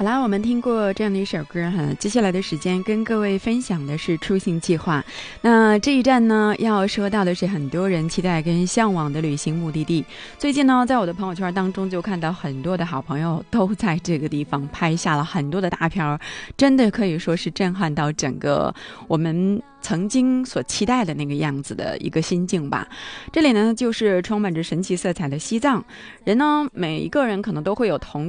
好啦，我们听过这样的一首歌哈，接下来的时间跟各位分享的是出行计划。那这一站呢，要说到的是很多人期待跟向往的旅行目的地。最近呢，在我的朋友圈当中就看到很多的好朋友都在这个地方拍下了很多的大片，真的可以说是震撼到整个我们曾经所期待的那个样子的一个心境吧。这里呢，就是充满着神奇色彩的西藏。人呢，每一个人可能都会有同